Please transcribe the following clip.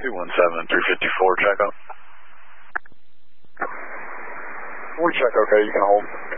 217-354, check up. We check, okay, you can hold.